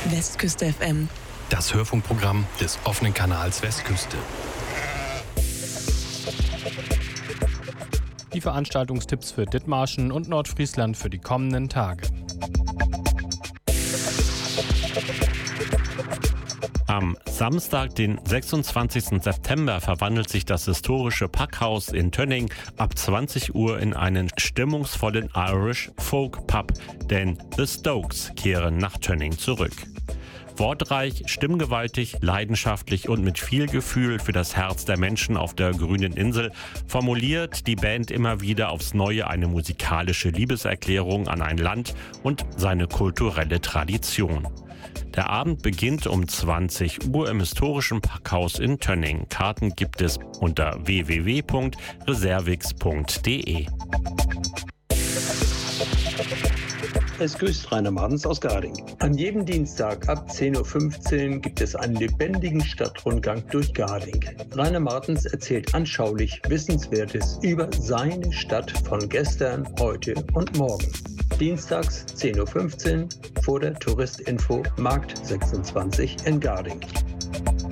Westküste FM. Das Hörfunkprogramm des offenen Kanals Westküste. Die Veranstaltungstipps für Dithmarschen und Nordfriesland für die kommenden Tage. Am Samstag, den 26. September, verwandelt sich das historische Packhaus in Tönning ab 20 Uhr in einen stimmungsvollen Irish Folk Pub, denn The Stokes kehren nach Tönning zurück. Wortreich, stimmgewaltig, leidenschaftlich und mit viel Gefühl für das Herz der Menschen auf der grünen Insel formuliert die Band immer wieder aufs Neue eine musikalische Liebeserklärung an ein Land und seine kulturelle Tradition. Der Abend beginnt um 20 Uhr im historischen Packhaus in Tönning. Karten gibt es unter www.reservix.de. Es grüßt Rainer Martens aus Garding. An jedem Dienstag ab 10.15 Uhr gibt es einen lebendigen Stadtrundgang durch Garding. Rainer Martens erzählt anschaulich Wissenswertes über seine Stadt von gestern, heute und morgen. Dienstags 10.15 Uhr vor der Touristinfo Markt 26 in Garding.